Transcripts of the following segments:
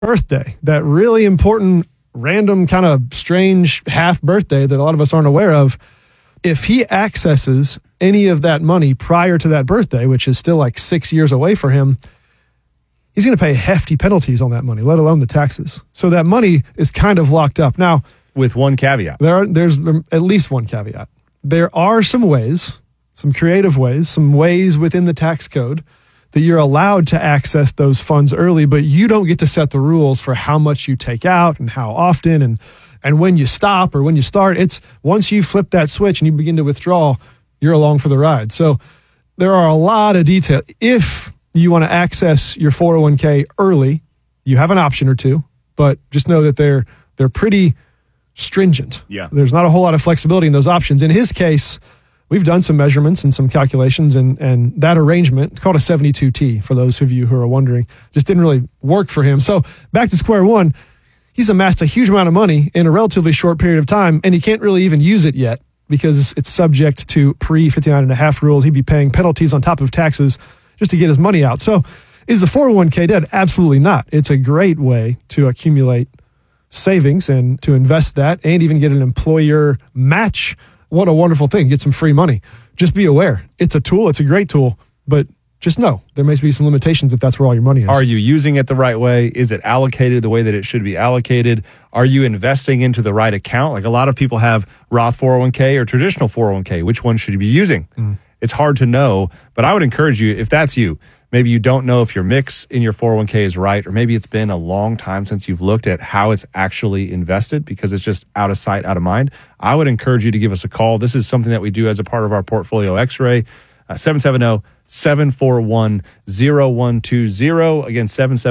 birthday, that really important, random, kind of strange half birthday that a lot of us aren't aware of, if he accesses any of that money prior to that birthday, which is still like 6 years away for him, he's going to pay hefty penalties on that money, let alone the taxes. So that money is kind of locked up. Now, with one caveat. There's at least one caveat. There are some ways, some creative ways, some ways within the tax code that you're allowed to access those funds early, but you don't get to set the rules for how much you take out and how often and when you stop or when you start. It's once you flip that switch and you begin to withdraw, you're along for the ride. So there are a lot of detail. If you want to access your 401k early, you have an option or two, but just know that they're pretty stringent. Yeah. There's not a whole lot of flexibility in those options. In his case, we've done some measurements and some calculations, and that arrangement, it's called a 72T for those of you who are wondering, just didn't really work for him. So back to square one, he's amassed a huge amount of money in a relatively short period of time, and he can't really even use it yet because it's subject to pre-59.5 rules. He'd be paying penalties on top of taxes just to get his money out. So is the 401k dead? Absolutely not. It's a great way to accumulate savings and to invest that and even get an employer match. What a wonderful thing. Get some free money. Just be aware. It's a tool. It's a great tool, but just know there may be some limitations if that's where all your money is. Are you using it the right way? Is it allocated the way that it should be allocated? Are you investing into the right account? Like a lot of people have Roth 401k or traditional 401k. Which one should you be using? It's hard to know, but I would encourage you, if that's you, maybe you don't know if your mix in your 401k is right, or maybe it's been a long time since you've looked at how it's actually invested because it's just out of sight, out of mind. I would encourage you to give us a call. This is something that we do as a part of our Portfolio X-Ray, 770-741-0120. Again,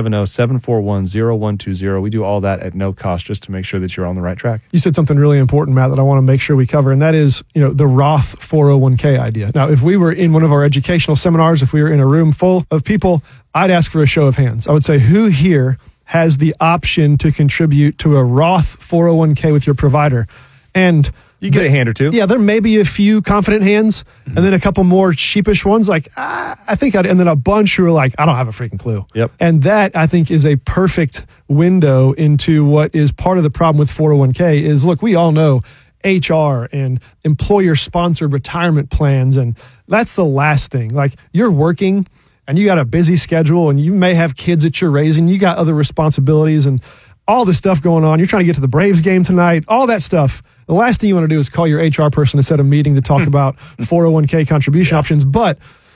770-741-0120. We do all that at no cost just to make sure that you're on the right track. You said something really important, Matt, that I want to make sure we cover, and that is, the Roth 401k idea. Now, if we were in one of our educational seminars, if we were in a room full of people, I'd ask for a show of hands. I would say, who here has the option to contribute to a Roth 401k with your provider? And you get a hand or two. Yeah, there may be a few confident hands, and then a couple more sheepish ones like, I think and then a bunch who are like, I don't have a freaking clue. Yep. And that, I think, is a perfect window into what is part of the problem with 401k is, look, we all know HR and employer-sponsored retirement plans, and that's the last thing. Like, you're working, and you got a busy schedule, and you may have kids that you're raising, you got other responsibilities, and all this stuff going on. You're trying to get to the Braves game tonight, all that stuff. The last thing you want to do is call your HR person to set a meeting to talk about 401k contribution options. But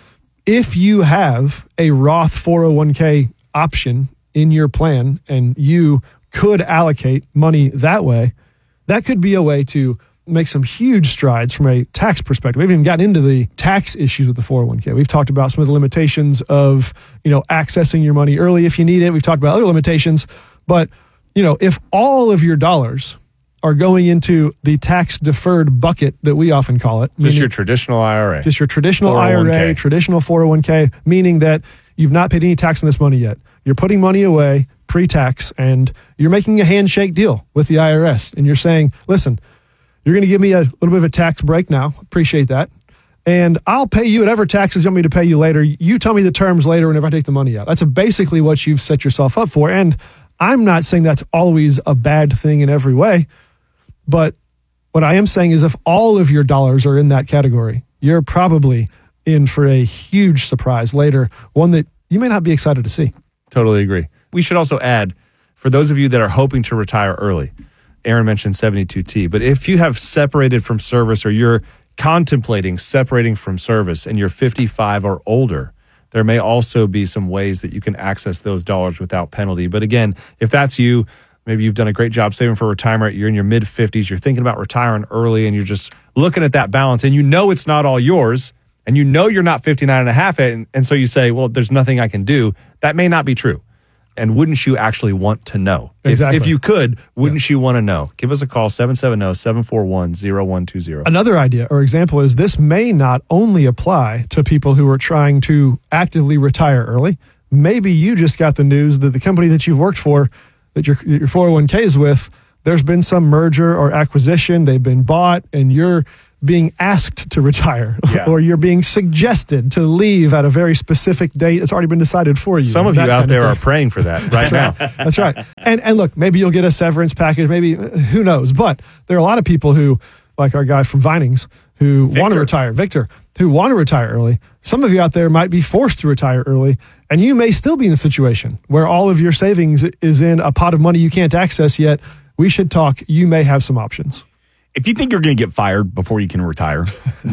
if you have a Roth 401k option in your plan and you could allocate money that way, that could be a way to make some huge strides from a tax perspective. We haven't even gotten into the tax issues with the 401k. We've talked about some of the limitations of, accessing your money early if you need it. We've talked about other limitations. But, if all of your dollars are going into the tax deferred bucket that we often call it. Just your traditional IRA. Just your traditional 401k. IRA, traditional 401k, meaning that you've not paid any tax on this money yet. You're putting money away pre-tax and you're making a handshake deal with the IRS. And you're saying, listen, you're going to give me a little bit of a tax break now. Appreciate that. And I'll pay you whatever taxes you want me to pay you later. You tell me the terms later whenever I take the money out. That's basically what you've set yourself up for. And I'm not saying that's always a bad thing in every way. But what I am saying is if all of your dollars are in that category, you're probably in for a huge surprise later, one that you may not be excited to see. Totally agree. We should also add, for those of you that are hoping to retire early, Aaron mentioned 72T, but if you have separated from service or you're contemplating separating from service and you're 55 or older, there may also be some ways that you can access those dollars without penalty. But again, if that's you, maybe you've done a great job saving for retirement. You're in your mid-50s. You're thinking about retiring early, and you're just looking at that balance, and it's not all yours, and you're not 59 and a half, and so you say, well, there's nothing I can do. That may not be true. And wouldn't you actually want to know? Exactly. If you could, wouldn't you want to know? Give us a call, 770-741-0120. Another idea or example is this may not only apply to people who are trying to actively retire early. Maybe you just got the news that the company that you've worked for, that your 401k is with, there's been some merger or acquisition, they've been bought, and you're being asked to retire Yeah. or you're being suggested to leave at a very specific date that's already been decided for you. Some of you That out kind of there are thing. praying for that right now. That's right. And look, maybe you'll get a severance package, maybe, who knows? But there are a lot of people who, like our guy from Vinings, who want to retire, Victor, who want to retire early. Some of you out there might be forced to retire early, and you may still be in a situation where all of your savings is in a pot of money you can't access yet. We should talk. You may have some options. If you think you're going to get fired before you can retire,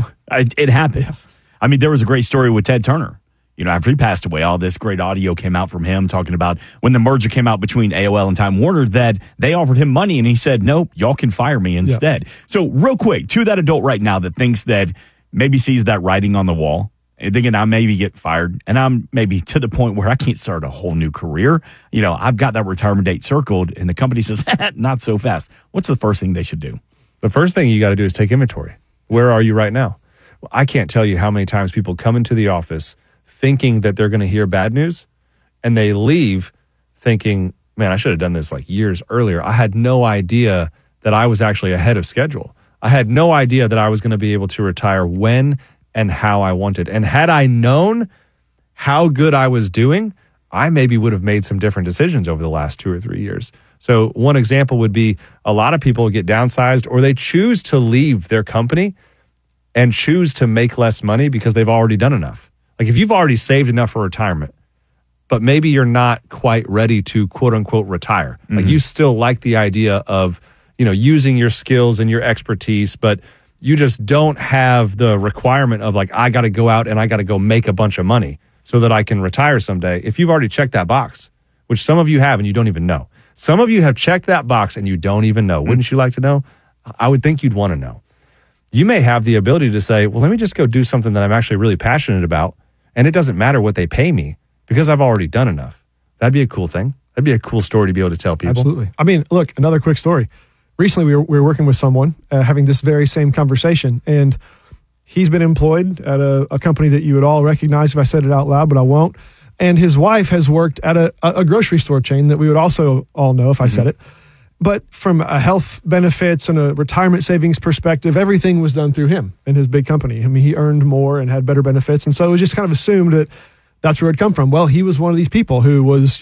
it happens. Yes. I mean, there was a great story with Ted Turner. You know, after he passed away, all this great audio came out from him talking about when the merger came out between AOL and Time Warner that they offered him money and he said, nope, y'all can fire me instead. Yeah. So real quick, to that adult right now that thinks that maybe sees that writing on the wall and thinking I maybe get fired and I'm maybe to the point where I can't start a whole new career. You know, I've got that retirement date circled and the company says, not so fast. What's the first thing they should do? The first thing you got to do is take inventory. Where are you right now? Well, I can't tell you how many times people come into the office thinking that they're going to hear bad news and they leave thinking, man, I should have done this like years earlier. I had no idea that I was actually ahead of schedule. I had no idea that I was going to be able to retire when and how I wanted. And had I known how good I was doing, I maybe would have made some different decisions over the last 2 or 3 years. So one example would be a lot of people get downsized or they choose to leave their company and choose to make less money because they've already done enough. Like if you've already saved enough for retirement, but maybe you're not quite ready to quote unquote retire. Mm-hmm. Like you still like the idea of, you know, using your skills and your expertise, but you just don't have the requirement of like, I got to go out and I got to go make a bunch of money so that I can retire someday. If you've already checked that box, which some of you have and you don't even know. Some of you have checked that box and you don't even know. Wouldn't you like to know? I would think you'd want to know. You may have the ability to say, well, let me just go do something that I'm actually really passionate about. And it doesn't matter what they pay me because I've already done enough. That'd be a cool thing. That'd be a cool story to be able to tell people. Absolutely. I mean, look, another quick story. Recently, we were working with someone having this very same conversation. And he's been employed at a company that you would all recognize if I said it out loud, but I won't. And his wife has worked at a grocery store chain that we would also all know if I said it. But from a health benefits and a retirement savings perspective, everything was done through him and his big company. I mean, he earned more and had better benefits. And so it was just kind of assumed that that's where it'd come from. Well, he was one of these people who was,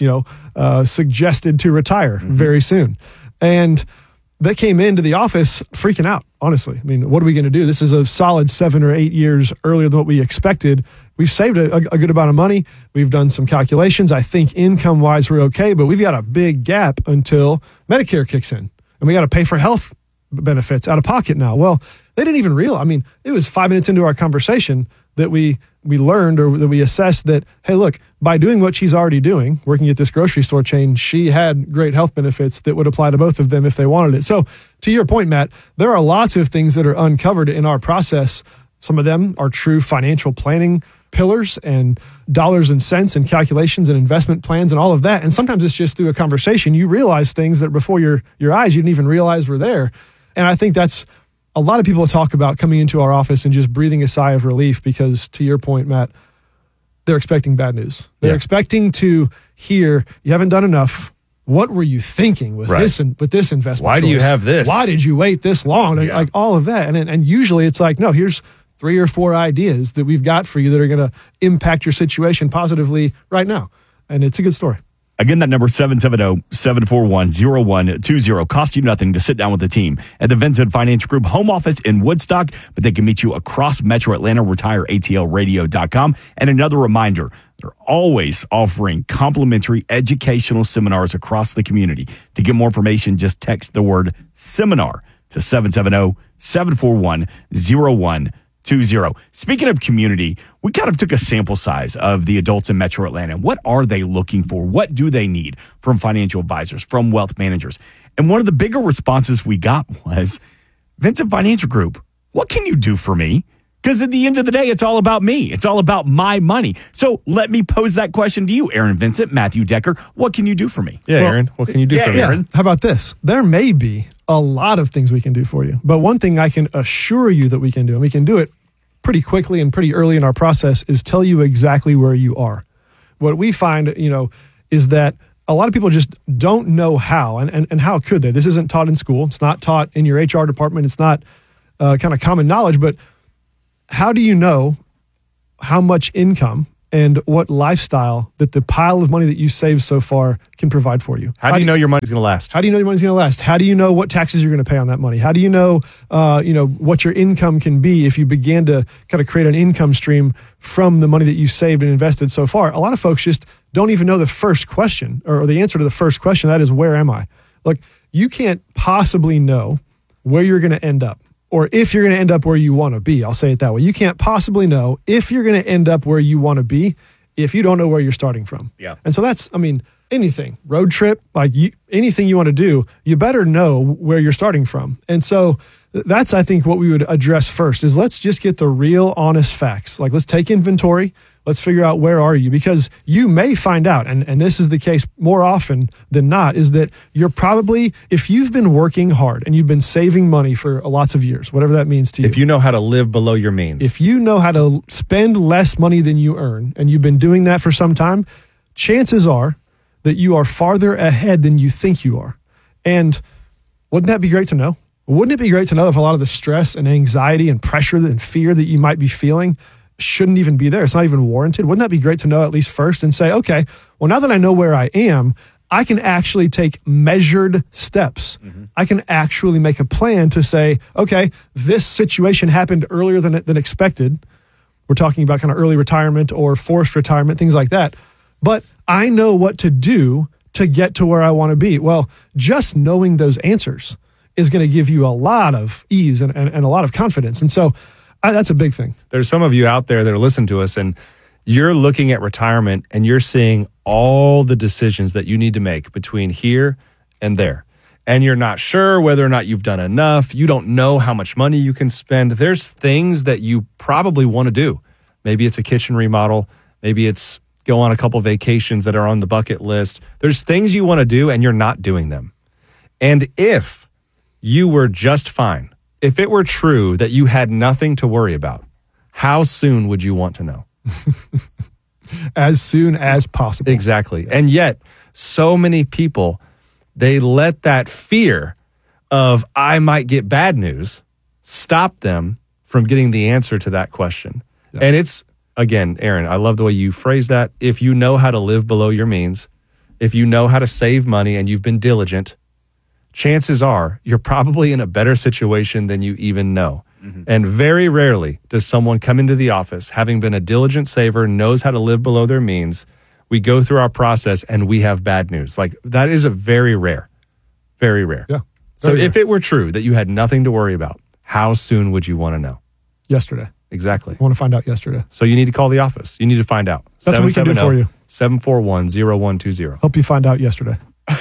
suggested to retire very soon. And they came into the office freaking out, honestly. I mean, what are we going to do? This is a solid 7 or 8 years earlier than what we expected. We've saved a good amount of money. We've done some calculations. I think income-wise, we're okay, but we've got a big gap until Medicare kicks in. And we got to pay for health benefits out of pocket now. Well, they didn't even realize. I mean, it was 5 minutes into our conversation that we learned or that we assessed that, hey, look, by doing what she's already doing, working at this grocery store chain, she had great health benefits that would apply to both of them if they wanted it. So to your point, Matt, there are lots of things that are uncovered in our process. Some of them are true financial planning pillars and dollars and cents and calculations and investment plans and all of that. And sometimes it's just through a conversation, you realize things that before your eyes, you didn't even realize were there. And I think that's a lot of people talk about coming into our office and just breathing a sigh of relief because, to your point, Matt, they're expecting bad news. They're expecting to hear, you haven't done enough. What were you thinking with this investment? Why do you have this? Why did you wait this long? Like all of that. And usually it's like, no, here's 3 or 4 ideas that we've got for you that are going to impact your situation positively right now. And it's a good story. Again, that number 770-741-0120. Cost you nothing to sit down with the team at the Vincent Financial Group home office in Woodstock, but they can meet you across Metro Atlanta. RetireATLRadio.com. And another reminder, they're always offering complimentary educational seminars across the community. To get more information, just text the word seminar to 770-741-0120. Speaking of community, we kind of took a sample size of the adults in Metro Atlanta. What are they looking for? What do they need from financial advisors, from wealth managers? And one of the bigger responses we got was, Vincent Financial Group, what can you do for me? Because at the end of the day, it's all about me. It's all about my money. So let me pose that question to you, Aaron Vincent, Matthew Decker. What can you do for me? Yeah, Aaron, what can you do for me? Aaron? How about this? There may be a lot of things we can do for you. But one thing I can assure you that we can do, and we can do it pretty quickly and pretty early in our process, is tell you exactly where you are. What we find, is that a lot of people just don't know how, and how could they? This isn't taught in school. It's not taught in your HR department. It's not kind of common knowledge, but how do you know how much income and what lifestyle that the pile of money that you saved so far can provide for you? How do you know your money's going to last? How do you know your money's going to last? How do you know what taxes you're going to pay on that money? How do you know, what your income can be if you begin to kind of create an income stream from the money that you saved and invested so far? A lot of folks just don't even know the first question or the answer to the first question. That is, where am I? Look, you can't possibly know where you're going to end up, or if you're going to end up where you want to be. I'll say it that way. You can't possibly know if you're going to end up where you want to be if you don't know where you're starting from. Yeah. And so that's, anything, road trip, anything you want to do, you better know where you're starting from. And so that's, I think, what we would address first is let's just get the real honest facts. Like, let's take inventory. Let's figure out where are you, because you may find out, and this is the case more often than not, is that you're probably, if you've been working hard and you've been saving money for lots of years, whatever that means to you. If you know how to live below your means. If you know how to spend less money than you earn, and you've been doing that for some time, chances are that you are farther ahead than you think you are. And wouldn't that be great to know? Wouldn't it be great to know if a lot of the stress and anxiety and pressure and fear that you might be feeling shouldn't even be there? It's not even warranted. Wouldn't that be great to know at least first and say, okay, well, now that I know where I am, I can actually take measured steps. Mm-hmm. I can actually make a plan to say, okay, this situation happened earlier than expected. We're talking about kind of early retirement or forced retirement, things like that. But I know what to do to get to where I want to be. Well, just knowing those answers is going to give you a lot of ease and a lot of confidence. And so that's a big thing. There's some of you out there that are listening to us, and you're looking at retirement and you're seeing all the decisions that you need to make between here and there. And you're not sure whether or not you've done enough. You don't know how much money you can spend. There's things that you probably want to do. Maybe it's a kitchen remodel. Maybe it's go on a couple vacations that are on the bucket list. There's things you want to do and you're not doing them. And if you were just fine, if it were true that you had nothing to worry about, how soon would you want to know? As soon as possible. Exactly. And yet, so many people, they let that fear of I might get bad news stop them from getting the answer to that question. Yeah. And it's, again, Aaron, I love the way you phrase that. If you know how to live below your means, if you know how to save money and you've been diligent, chances are you're probably in a better situation than you even know. Mm-hmm. And very rarely does someone come into the office, having been a diligent saver, knows how to live below their means. We go through our process and we have bad news. Like, that is a very rare. Yeah. So if it were true that you had nothing to worry about, how soon would you want to know? Yesterday. Exactly. I want to find out yesterday. So you need to call the office. You need to find out. That's what we can do for you. 741-0120. Hope you find out yesterday.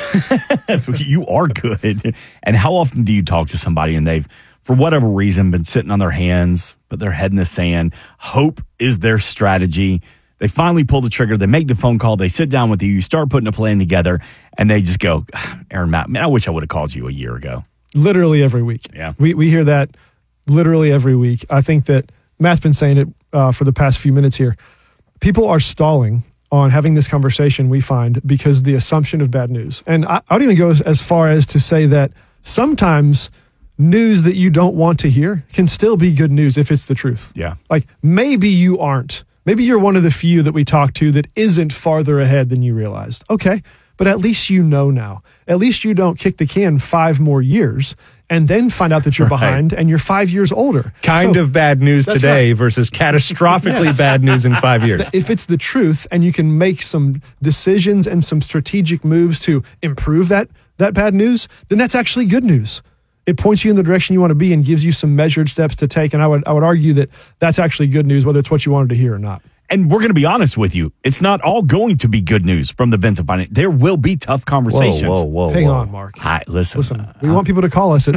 You are good. And how often do you talk to somebody and they've, for whatever reason, been sitting on their hands, put their head in the sand? Hope is their strategy. They finally pull the trigger. They make the phone call. They sit down with you. You start putting a plan together, and they just go, Aaron, Matt, man, I wish I would have called you a year ago. Literally every week. Yeah. We hear that literally every week. I think that Matt's been saying it for the past few minutes here. People are stalling on having this conversation, we find, because the assumption of bad news. And I would even go as far as to say that sometimes news that you don't want to hear can still be good news if it's the truth. Yeah. Like, maybe you aren't. Maybe you're one of the few that we talk to that isn't farther ahead than you realized. Okay, but at least you know now. At least you don't kick the can 5 more years and then find out that you're behind and you're 5 years older. Kind of bad news today versus catastrophically bad news in 5 years. If it's the truth and you can make some decisions and some strategic moves to improve that bad news, then that's actually good news. It points you in the direction you want to be and gives you some measured steps to take. And I would argue that that's actually good news, whether it's what you wanted to hear or not. And we're going to be honest with you. It's not all going to be good news from the Vincent Finance. There will be tough conversations. Whoa. Hang on, Mark. Listen, we want people to call us at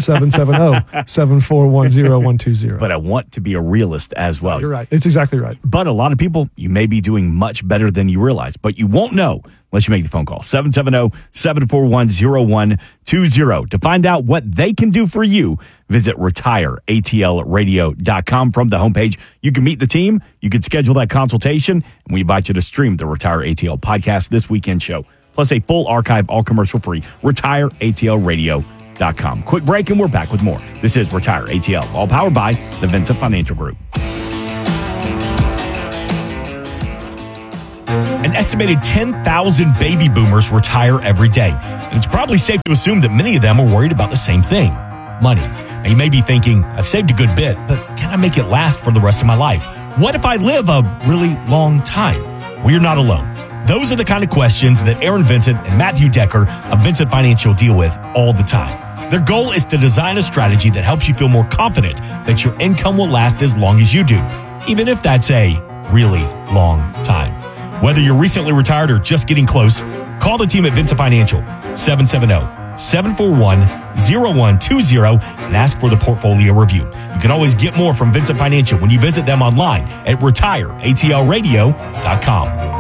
770-741-0120. But I want to be a realist as well. You're right. It's exactly right. But a lot of people, you may be doing much better than you realize, but you won't know unless you make the phone call. 770-741-0120. To find out what they can do for you, visit retireatlradio.com. From the homepage, you can meet the team, you can schedule that consultation, and we invite you to stream the Retire ATL podcast this weekend show, plus a full archive, all commercial free, retireatlradio.com. ATLRadio.com. Quick break and we're back with more. This is Retire ATL, all powered by the Vincent Financial Group. An estimated 10,000 baby boomers retire every day. And it's probably safe to assume that many of them are worried about the same thing, money. Now, you may be thinking, I've saved a good bit, but can I make it last for the rest of my life? What if I live a really long time? Well, you're not alone. Those are the kind of questions that Aaron Vincent and Matthew Decker of Vincent Financial deal with all the time. Their goal is to design a strategy that helps you feel more confident that your income will last as long as you do, even if that's a really long time. Whether you're recently retired or just getting close, call the team at Vincent Financial, 770-741-0120, and ask for the portfolio review. You can always get more from Vincent Financial when you visit them online at retireatlradio.com.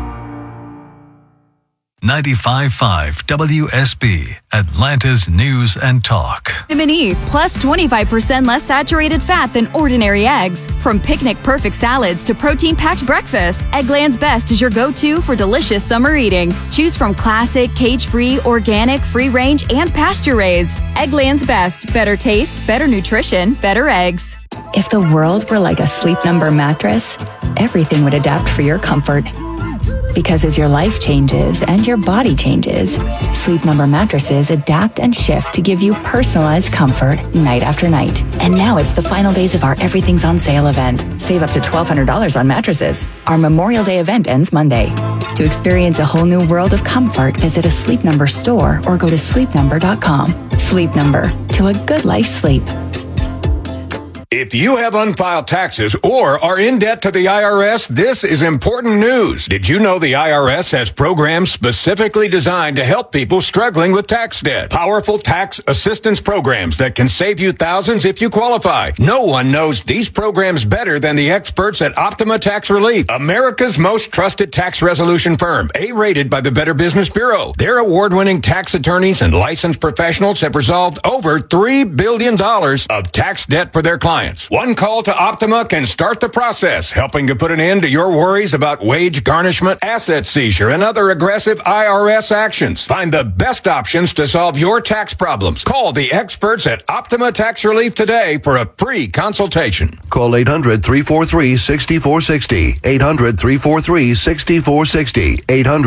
95.5 WSB, Atlanta's News and Talk. Vitamin E, plus 25% less saturated fat than ordinary eggs. From picnic perfect salads to protein-packed breakfast, Eggland's Best is your go-to for delicious summer eating. Choose from classic, cage-free, organic, free-range, and pasture-raised. Eggland's Best. Better taste, better nutrition, better eggs. If the world were like a Sleep Number mattress, everything would adapt for your comfort. Because as your life changes and your body changes, Sleep Number mattresses adapt and shift to give you personalized comfort night after night. And now it's the final days of our Everything's on Sale event. Save up to $1,200 on mattresses. Our Memorial Day event ends Monday. To experience a whole new world of comfort, visit a Sleep Number store or go to sleepnumber.com. Sleep Number, to a good life sleep. If you have unfiled taxes or are in debt to the IRS, this is important news. Did you know the IRS has programs specifically designed to help people struggling with tax debt? Powerful tax assistance programs that can save you thousands if you qualify. No one knows these programs better than the experts at Optima Tax Relief, America's most trusted tax resolution firm, A-rated by the Better Business Bureau. Their award-winning tax attorneys and licensed professionals have resolved over $3 billion of tax debt for their clients. One call to Optima can start the process, helping to put an end to your worries about wage garnishment, asset seizure, and other aggressive IRS actions. Find the best options to solve your tax problems. Call the experts at Optima Tax Relief today for a free consultation. Call 800-343-6460. 800-343-6460.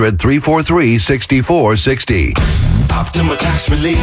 800-343-6460. Optima Tax Relief.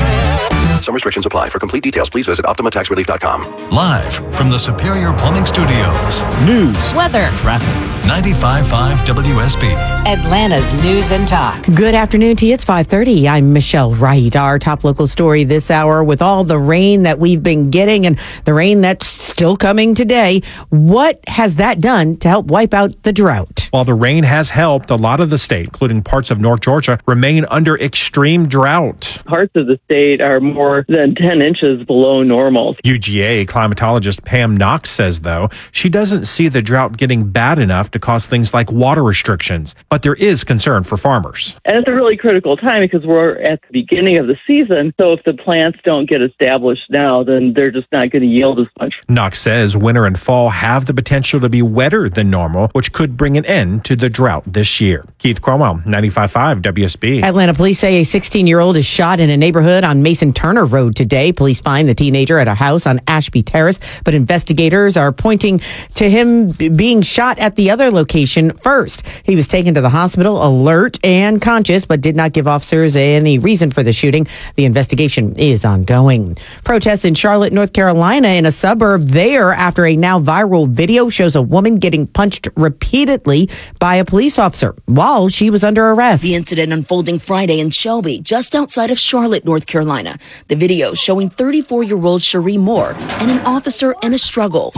Some restrictions apply. For complete details, please visit OptimaTaxRelief.com. Live from the Superior Plumbing Studios. News, Weather, traffic. 95.5 WSB. Atlanta's News and Talk. Good afternoon to you. It's 5:30. I'm Michelle Wright. Our top local story this hour, with all the rain that we've been getting and the rain that's still coming today, what has that done to help wipe out the drought? While the rain has helped, a lot of the state, including parts of North Georgia, remain under extreme drought. Parts of the state are more than 10 inches below normal. UGA climatologist Pam Knox says, though, she doesn't see the drought getting bad enough to cause things like water restrictions, but there is concern for farmers. And it's a really critical time because we're at the beginning of the season, so if the plants don't get established now, then they're just not going to yield as much. Knox says winter and fall have the potential to be wetter than normal, which could bring an end to the drought this year. Keith Cromwell, 95.5 WSB. Atlanta police say a 16-year-old is shot in a neighborhood on Mason Turner Road today. Police find the teenager at a house on Ashby Terrace, but investigators are pointing to him being shot at the other location first. He was taken to the hospital alert and conscious, but did not give officers any reason for the shooting. The investigation is ongoing. Protests in Charlotte, North Carolina, in a suburb there after a now viral video shows a woman getting punched repeatedly by a police officer while she was under arrest. The incident unfolding Friday in Shelby, just outside of Charlotte, North Carolina. The video showing 34-year-old Cherie Moore and an officer in a struggle.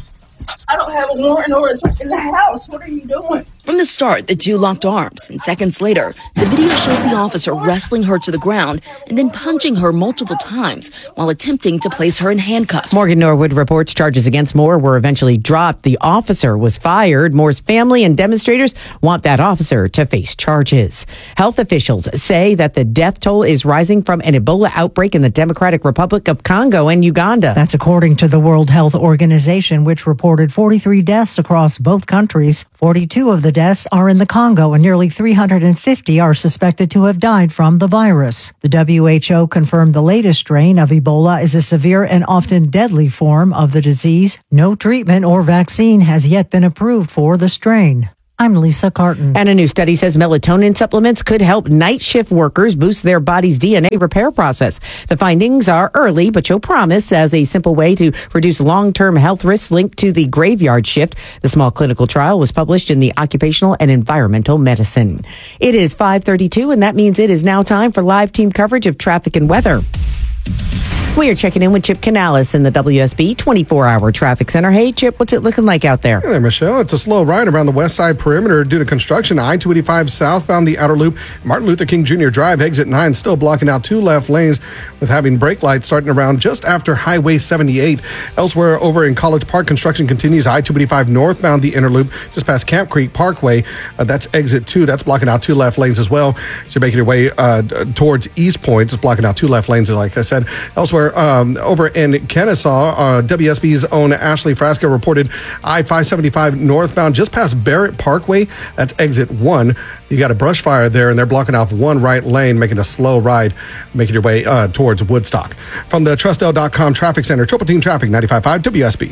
I don't have a warrant or it's in the house. What are you doing? From the start, the two locked arms, and seconds later, the video shows the officer wrestling her to the ground and then punching her multiple times while attempting to place her in handcuffs. Morgan Norwood reports charges against Moore were eventually dropped. The officer was fired. Moore's family and demonstrators want that officer to face charges. Health officials say that the death toll is rising from an Ebola outbreak in the Democratic Republic of Congo and Uganda. That's according to the World Health Organization, which reported 40 43 deaths across both countries. 42 of the deaths are in the Congo, and nearly 350 are suspected to have died from the virus. The WHO confirmed the latest strain of Ebola is a severe and often deadly form of the disease. No treatment or vaccine has yet been approved for the strain. I'm Lisa Carton. And a new study says melatonin supplements could help night shift workers boost their body's DNA repair process. The findings are early, but show promise as a simple way to reduce long-term health risks linked to the graveyard shift. The small clinical trial was published in the Occupational and Environmental Medicine. It is 5:32, and that means it is now time for live team coverage of traffic and weather. We are checking in with Chip Canales in the WSB 24-hour traffic center. Hey, Chip, what's it looking like out there? Hey there, Michelle. It's a slow ride around the west side perimeter due to construction. I-285 southbound the outer loop. Martin Luther King Jr. Drive, exit 9, still blocking out 2 left lanes with having brake lights starting around just after Highway 78. Elsewhere over in College Park, construction continues. I-285 northbound the inner loop just past Camp Creek Parkway. That's exit 2. That's blocking out 2 left lanes as well. So you're making your way towards East Point. It's blocking out 2 left lanes, like I said. Elsewhere, over in Kennesaw, WSB's own Ashley Frasco reported I-575 northbound just past Barrett Parkway. That's exit 1. You got a brush fire there, and they're blocking off 1 right lane, making a slow ride, making your way towards Woodstock. From the Trustel.com Traffic Center, Triple Team Traffic, 95.5 WSB.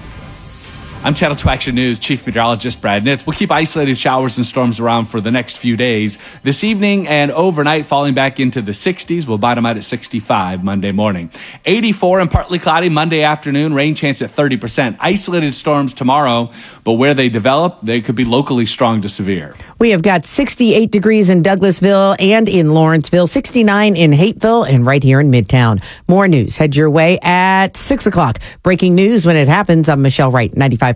I'm Channel 2 Action News Chief Meteorologist Brad Nitz. We'll keep isolated showers and storms around for the next few days. This evening and overnight, falling back into the 60s. We'll bottom out at 65 Monday morning. 84 and partly cloudy Monday afternoon. Rain chance at 30%. Isolated storms tomorrow, but where they develop, they could be locally strong to severe. We have got 68 degrees in Douglasville and in Lawrenceville, 69 in Hateville, and right here in Midtown. More news head your way at 6 o'clock. Breaking news when it happens. I'm Michelle Wright, 95.5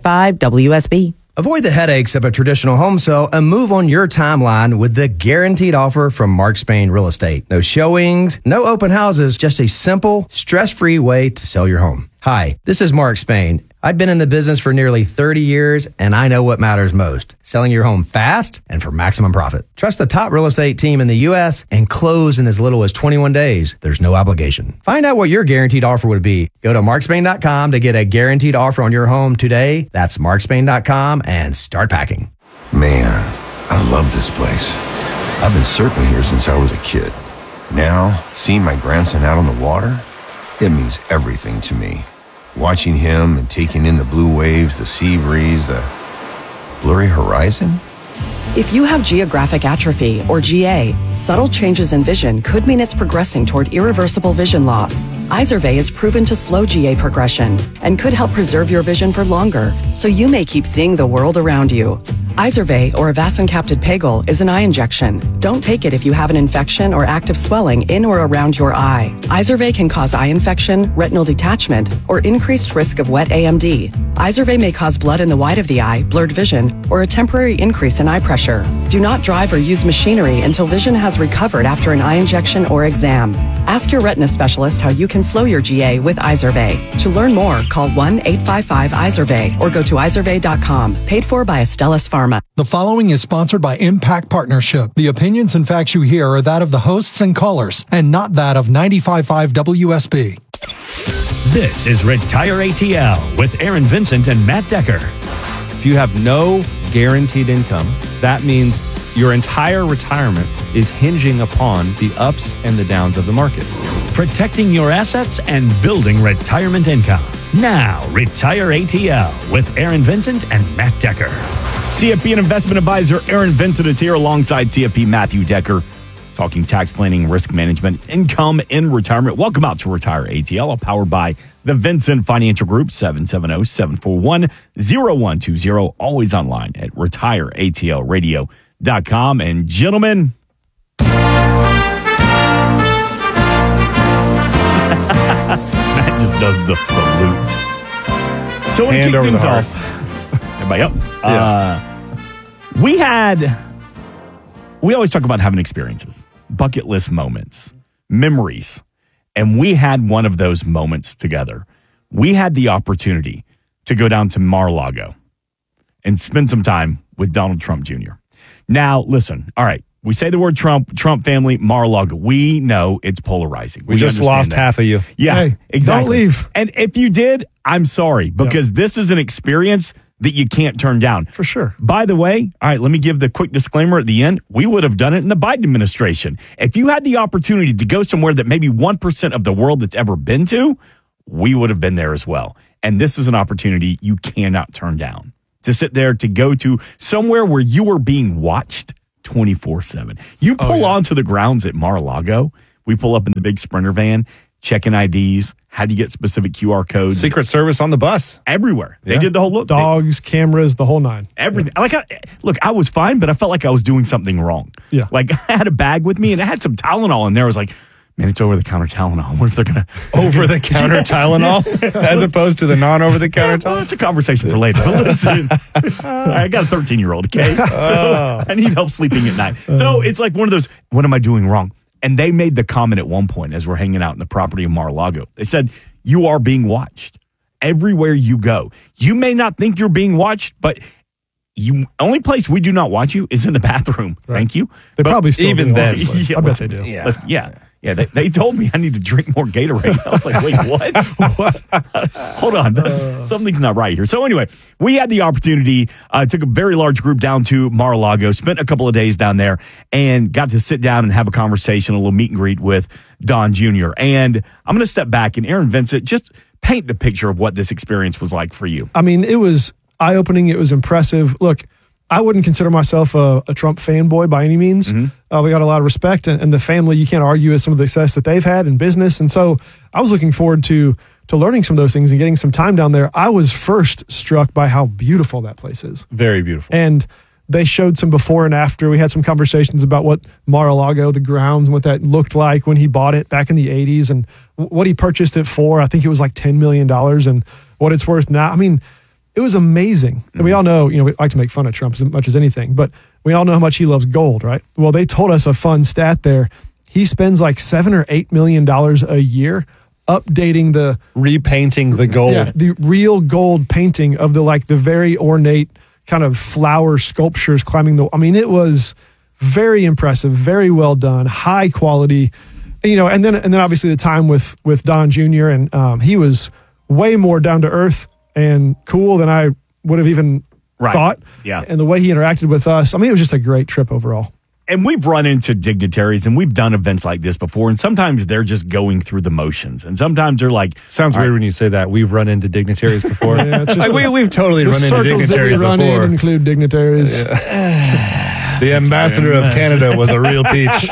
WSB. Avoid the headaches of a traditional home sale and move on your timeline with the guaranteed offer from Mark Spain Real Estate. No showings, no open houses, just a simple, stress-free way to sell your home. Hi, this is Mark Spain. I've been in the business for nearly 30 years, and I know what matters most. Selling your home fast and for maximum profit. Trust the top real estate team in the U.S. and close in as little as 21 days. There's no obligation. Find out what your guaranteed offer would be. Go to markspain.com to get a guaranteed offer on your home today. That's markspain.com and start packing. Man, I love this place. I've been surfing here since I was a kid. Now, seeing my grandson out on the water, it means everything to me. Watching him and taking in the blue waves, the sea breeze, the blurry horizon. If you have geographic atrophy, or GA, subtle changes in vision could mean it's progressing toward irreversible vision loss. Izervay is proven to slow GA progression and could help preserve your vision for longer, so you may keep seeing the world around you. Izervay, or avacincaptad pegol, is an eye injection. Don't take it if you have an infection or active swelling in or around your eye. Izervay can cause eye infection, retinal detachment, or increased risk of wet AMD. Izervay may cause blood in the white of the eye, blurred vision, or a temporary increase in eye pressure. Do not drive or use machinery until vision has recovered after an eye injection or exam. Ask your retina specialist how you can slow your GA with Izervay. To learn more, call 1-855-IZERVAY or go to izervay.com. Paid for by Astellas Pharma. The following is sponsored by Impact Partnership. The opinions and facts you hear are that of the hosts and callers, and not that of 95.5 WSB. This is Retire ATL with Aaron Vincent and Matt Decker. If you have no guaranteed income, that means your entire retirement is hinging upon the ups and the downs of the market. Protecting your assets and building retirement income. Now, Retire ATL with Aaron Vincent and Matt Decker. CFP and investment advisor Aaron Vincent is here alongside CFP Matthew Decker, talking tax planning, risk management, income in retirement. Welcome out to Retire ATL, powered by the Vincent Financial Group, 770-741-0120. Always online at retireatlradio.com. And gentlemen, Matt just does the salute. So to kick things off, everybody up. We always talk about having experiences, bucket list moments, memories, and we had one of those moments together. We had the opportunity to go down to Mar-a-Lago and spend some time with Donald Trump Jr. Now, listen, all right, we say the word Trump family, Mar-a-Lago. We know it's polarizing. We just lost half of you. Yeah, hey, exactly. Don't leave. And if you did, I'm sorry, because this is an experience that you can't turn down. For sure. By the way, all right, let me give the quick disclaimer at the end. We would have done it in the Biden administration. If you had the opportunity to go somewhere that maybe 1% of the world that's ever been to, we would have been there as well. And this is an opportunity you cannot turn down. To sit there, to go to somewhere where you are being watched 24/7. You pull onto the grounds at Mar-a-Lago. We pull up in the big Sprinter van, checking IDs. How do you get specific QR codes? Secret Service on the bus. Everywhere. They did the whole look. Dogs, cameras, the whole nine. Everything. Look, I was fine, but I felt like I was doing something wrong. Yeah. Like I had a bag with me and I had some Tylenol in there. I was like, man, it's over-the-counter Tylenol. What if they're going to... Over-the-counter Tylenol as opposed to the non-over-the-counter Tylenol? Well, that's a conversation for later. But listen, I got a 13-year-old, okay? So I need help sleeping at night. So it's like one of those, what am I doing wrong? And they made the comment at one point as we're hanging out in the property of Mar-a-Lago. They said, you are being watched everywhere you go. You may not think you're being watched, but only place we do not watch you is in the bathroom. Right. Thank you. They probably still even do, then. I bet they do. Yeah, they told me I need to drink more Gatorade. I was like, wait, what? Hold on. Something's not right here. So anyway, we had the opportunity, took a very large group down to Mar-a-Lago, spent a couple of days down there, and got to sit down and have a conversation, a little meet and greet with Don Jr. And I'm going to step back, and Aaron Vincent, just paint the picture of what this experience was like for you. I mean, it was eye-opening. It was impressive. Look, I wouldn't consider myself a Trump fanboy by any means. We got a lot of respect, and the family, you can't argue with some of the success that they've had in business. And so I was looking forward to learning some of those things and getting some time down there. I was first struck by how beautiful that place is. Very beautiful. And they showed some before and after. We had some conversations about what Mar-a-Lago, the grounds, what that looked like when he bought it back in the 80s and what he purchased it for. I think it was like $10 million and what it's worth now. I mean, it was amazing. And we all know, we like to make fun of Trump as much as anything, but we all know how much he loves gold, right? Well, they told us a fun stat there. He spends like $7 or $8 million a year updating repainting the gold. Yeah, the real gold painting of the very ornate kind of flower sculptures climbing it was very impressive, very well done, high quality, and then obviously the time with Don Jr. and he was way more down to earth and cool than I would have even thought. Yeah. And the way he interacted with us, it was just a great trip overall. And we've run into dignitaries and we've done events like this before. And sometimes they're just going through the motions. And sometimes they're like... Sounds weird when you say that. We've run into dignitaries before. We've totally the run into dignitaries that we before. Run in include dignitaries. Yeah. The ambassador of Canada was a real peach.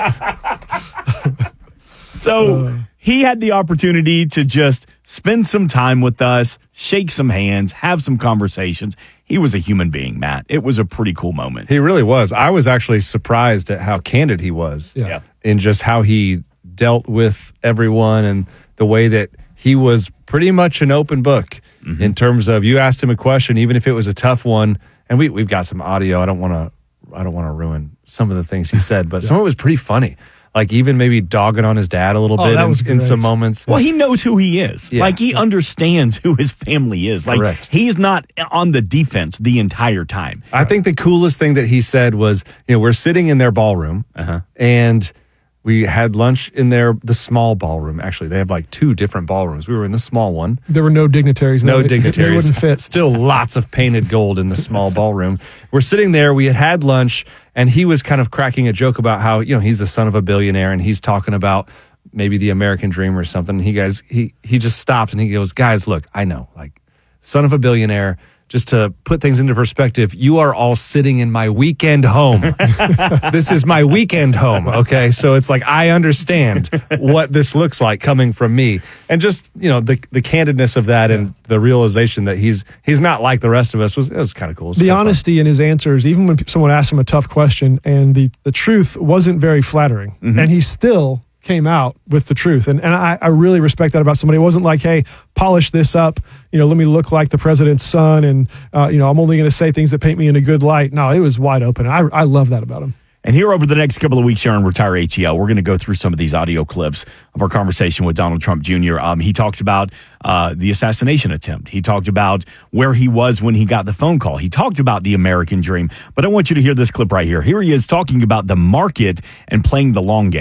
So he had the opportunity to just spend some time with us, shake some hands, have some conversations. He was a human being, Matt. It was a pretty cool moment. He really was. I was actually surprised at how candid he was in just how he dealt with everyone and the way that he was pretty much an open book in terms of you asked him a question, even if it was a tough one. And we've got some audio. I don't want to ruin some of the things he said, but some of it was pretty funny. Like even maybe dogging on his dad a little bit in some moments. Well, he knows who he is. Yeah. Like he understands who his family is. Like Correct. He's not on the defense the entire time. I think the coolest thing that he said was, we're sitting in their ballroom and we had lunch in the small ballroom. Actually, they have like two different ballrooms. We were in the small one. There were no dignitaries. No dignitaries. They wouldn't fit. Still lots of painted gold in the small ballroom. We're sitting there. We had lunch, and he was kind of cracking a joke about how, he's the son of a billionaire, and he's talking about maybe the American dream or something. And he just stopped, and he goes, guys, look, I know, like, son of a billionaire, just to put things into perspective, you are all sitting in my weekend home. This is my weekend home, okay? So it's like, I understand what this looks like coming from me. And just, the candidness of that and the realization that he's not like the rest of us was kind of cool. The honesty in his answers, even when someone asked him a tough question and the truth wasn't very flattering, and he still came out with the truth. And I really respect that about somebody. It wasn't like, hey, polish this up, let me look like the president's son and, I'm only going to say things that paint me in a good light. No, it was wide open. I love that about him. And here over the next couple of weeks here on Retire ATL, we're going to go through some of these audio clips of our conversation with Donald Trump Jr. He talks about the assassination attempt. He talked about where he was when he got the phone call. He talked about the American dream. But I want you to hear this clip right here. Here he is talking about the market and playing the long game.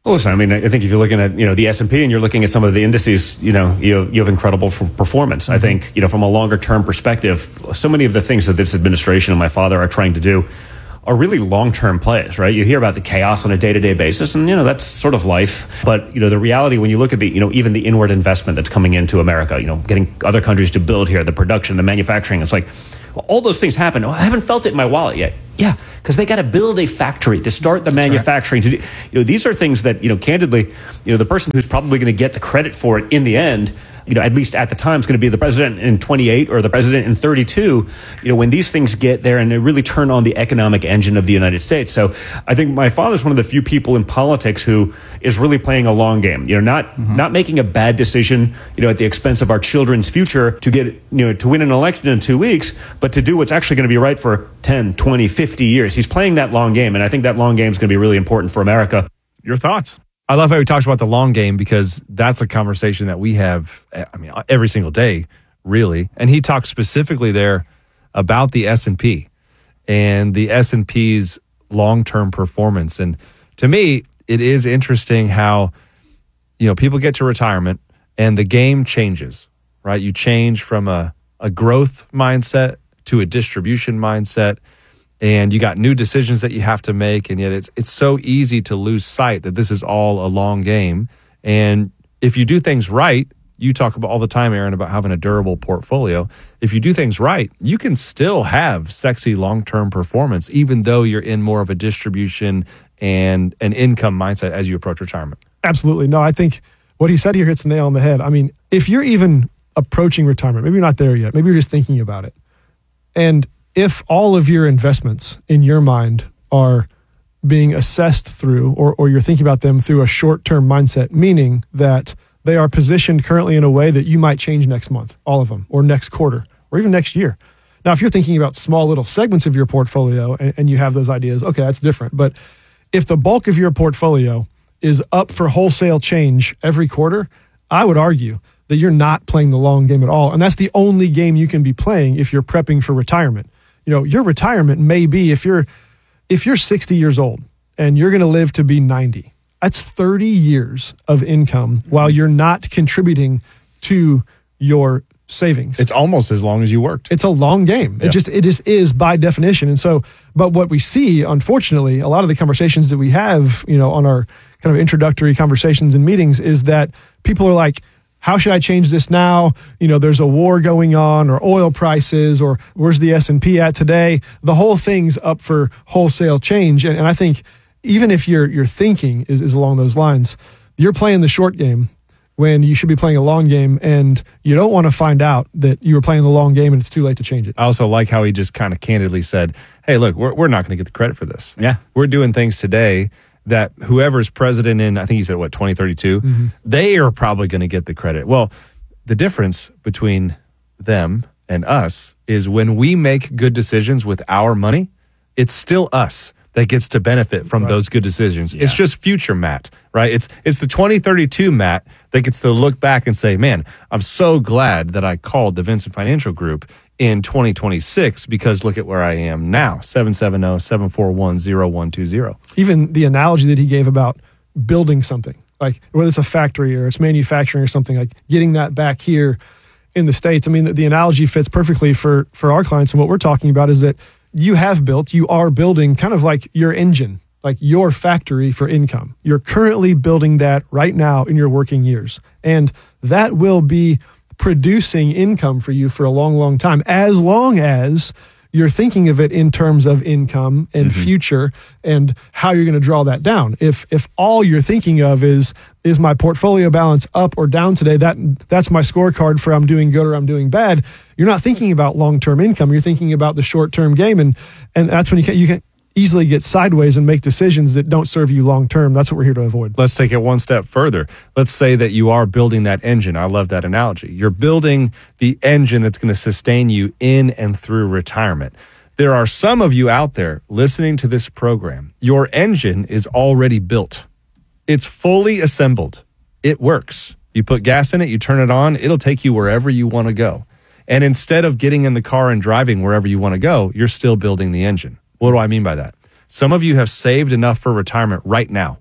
Well, listen, I mean, I think if you're looking at, the S&P and you're looking at some of the indices, you have incredible performance. I think, from a longer term perspective, so many of the things that this administration and my father are trying to do are really long-term plays, right? You hear about the chaos on a day-to-day basis, and, that's sort of life. But, the reality, when you look at the, even the inward investment that's coming into America, getting other countries to build here, the production, the manufacturing, it's like, well, all those things happen. I haven't felt it in my wallet yet. Yeah, because they got to build a factory to start the manufacturing. Right. To do, these are things that, candidly, the person who's probably going to get the credit for it in the end, at least at the time, is going to be the president in 28 or the president in 32, when these things get there and they really turn on the economic engine of the United States. So I think my father's one of the few people in politics who is really playing a long game, not making a bad decision, at the expense of our children's future to get, to win an election in 2 weeks, but to do what's actually going to be right for 10, 20, 50 years. He's playing that long game. And I think that long game is going to be really important for America. Your thoughts? I love how he talks about the long game because that's a conversation that we have, every single day, really. And he talks specifically there about the S&P and the S&P's long-term performance. And to me, it is interesting how, people get to retirement and the game changes, right? You change from a growth mindset to a distribution mindset. And you got new decisions that you have to make, and yet it's so easy to lose sight that this is all a long game. And if you do things right, you talk about all the time, Aaron, about having a durable portfolio. If you do things right, you can still have sexy long-term performance, even though you're in more of a distribution and an income mindset as you approach retirement. Absolutely. No, I think what he said here hits the nail on the head. I mean, if you're even approaching retirement, maybe you're not there yet, maybe you're just thinking about it. And if all of your investments in your mind are being assessed through, or you're thinking about them through a short-term mindset, meaning that they are positioned currently in a way that you might change next month, all of them, or next quarter, or even next year. Now, if you're thinking about small little segments of your portfolio and you have those ideas, okay, that's different. But if the bulk of your portfolio is up for wholesale change every quarter, I would argue that you're not playing the long game at all. And that's the only game you can be playing if you're prepping for retirement. Your retirement may be if you're 60 years old and you're going to live to be 90. That's 30 years of income while you're not contributing to your savings. It's almost as long as you worked. It's a long game. Yeah. It just is by definition. And so, but what we see, unfortunately, a lot of the conversations that we have, on our kind of introductory conversations and meetings is that people are like, how should I change this now? There's a war going on, or oil prices, or where's the S&P at today? The whole thing's up for wholesale change. And I think even if your thinking is along those lines, you're playing the short game when you should be playing a long game, and you don't want to find out that you were playing the long game and it's too late to change it. I also like how he just kind of candidly said, hey, look, we're not going to get the credit for this. Yeah. We're doing things today that whoever's president in, I think he said, 2032, they are probably going to get the credit. Well, the difference between them and us is when we make good decisions with our money, it's still us that gets to benefit from those good decisions. Yeah. It's just future Matt, right? It's the 2032 Matt that gets to look back and say, man, I'm so glad that I called the Vincent Financial Group in 2026 because look at where I am now, 770-741-0120. Even the analogy that he gave about building something, like whether it's a factory or it's manufacturing or something, like getting that back here in the States. I mean, the analogy fits perfectly for our clients. And what we're talking about is that you are building kind of like your engine, like your factory for income. You're currently building that right now in your working years. And that will be producing income for you for a long, long time, as long as you're thinking of it in terms of income and future and how you're going to draw that down. If all you're thinking of is my portfolio balance up or down today, that's my scorecard for I'm doing good or I'm doing bad, you're not thinking about long-term income. You're thinking about the short-term game, and that's when you can easily get sideways and make decisions that don't serve you long-term. That's what we're here to avoid. Let's take it one step further. Let's say that you are building that engine. I love that analogy. You're building the engine that's going to sustain you in and through retirement. There are some of you out there listening to this program. Your engine is already built. It's fully assembled. It works. You put gas in it, you turn it on, it'll take you wherever you want to go. And instead of getting in the car and driving wherever you want to go, you're still building the engine. What do I mean by that? Some of you have saved enough for retirement right now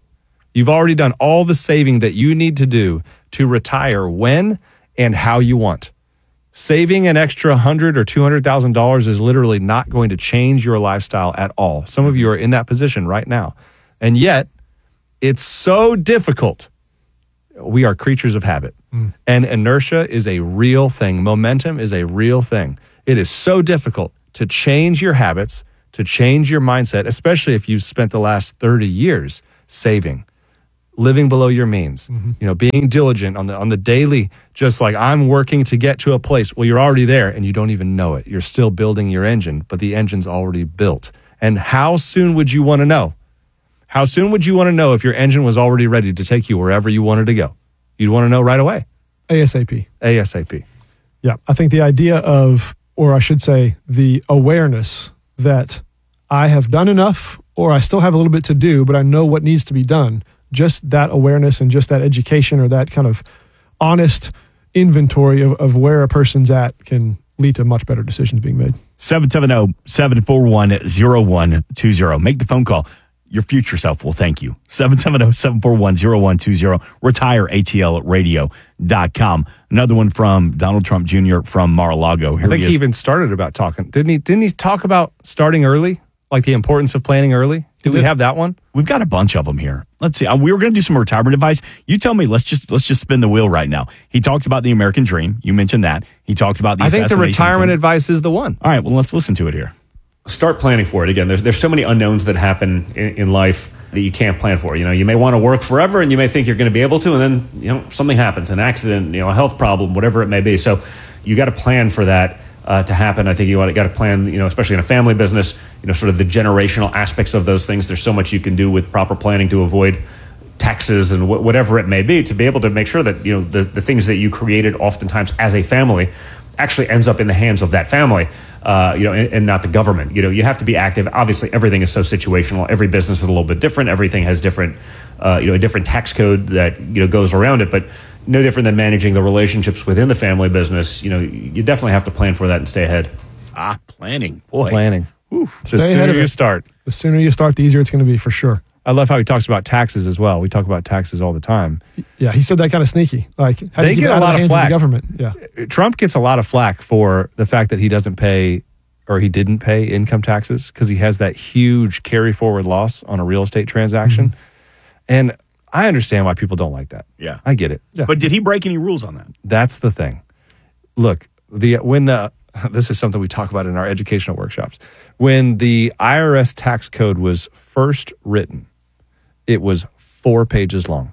You've already done all the saving that you need to do to retire when and how you want. Saving an extra $100,000 or $200,000 is literally not going to change your lifestyle at all. Some of you are in that position right now. And yet, it's so difficult. We are creatures of habit. And inertia is a real thing. Momentum is a real thing. It is so difficult to change your habits, to change your mindset, especially if you've spent the last 30 years saving, living below your means, being diligent on the daily, just like I'm working to get to a place. Well, you're already there and you don't even know it. You're still building your engine, but the engine's already built. And how soon would you want to know? How soon would you want to know if your engine was already ready to take you wherever you wanted to go? You'd want to know right away. ASAP. ASAP. Yeah. I think the idea of, or I should say, the awareness that I have done enough or I still have a little bit to do, but I know what needs to be done. Just that awareness and just that education or that kind of honest inventory of where a person's at can lead to much better decisions being made. 770-741-0120. Make the phone call. Your future self will thank you. 770-741-0120. RetireATLradio.com. Another one from Donald Trump Jr. from Mar-a-Lago. I think he even started about talking. Didn't he talk about starting early? Like the importance of planning early? Do we have that one? We've got a bunch of them here. Let's see. We were going to do some retirement advice. You tell me. Let's just spin the wheel right now. He talks about the American dream. You mentioned that. He talks about the I think the retirement advice is the one. All right. Well, let's listen to it here. Start planning for it. Again, there's so many unknowns that happen in life that you can't plan for. You may want to work forever and you may think you're going to be able to, and then, something happens, an accident, a health problem, whatever it may be. So you got to plan for that to happen. I think you got to plan, especially in a family business, sort of the generational aspects of those things. There's so much you can do with proper planning to avoid taxes and whatever it may be, to be able to make sure that, the things that you created oftentimes as a family actually ends up in the hands of that family, and not the government. You have to be active. Obviously, everything is so situational. Every business is a little bit different. Everything has different, a different tax code that, goes around it. But no different than managing the relationships within the family business. You definitely have to plan for that and stay ahead. Planning. Boy. Planning. The Stay ahead of sooner it. you start. The sooner you start, the easier it's going to be for sure. I love how he talks about taxes as well. We talk about taxes all the time. Yeah, he said that kind of sneaky. Like, how do They you get out a lot the of hands flack. the government? Yeah. Trump gets a lot of flack for the fact that he doesn't pay or he didn't pay income taxes because he has that huge carry forward loss on a real estate transaction. And I understand why people don't like that. Yeah. I get it. But did he break any rules on that? That's the thing. Look, this is something we talk about in our educational workshops. When the IRS tax code was first written, it was 4 pages long.